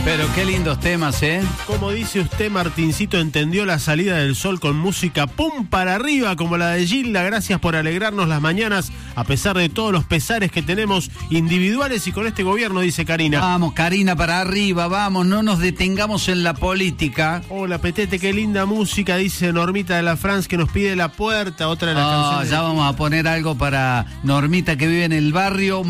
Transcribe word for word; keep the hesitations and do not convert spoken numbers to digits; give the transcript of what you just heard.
Pero qué lindos temas, ¿eh? Como dice usted, Martincito entendió la salida del sol con música pum para arriba, como la de Gilda. Gracias por alegrarnos las mañanas, a pesar de todos los pesares que tenemos individuales y con este gobierno, dice Karina. Vamos, Karina, para arriba, vamos, no nos detengamos en la política. Hola, Petete, qué linda música, dice Normita de la France, que nos pide La Puerta, otra de las Oh, canciones. ya vamos a poner algo para Normita, que vive en el barrio